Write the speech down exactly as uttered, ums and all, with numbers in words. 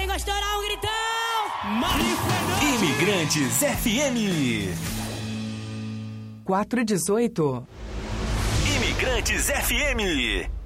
quem gostou dá um gritão. Mário Fernandes. Imigrantes F M. quatro e dezoito. Imigrantes F M.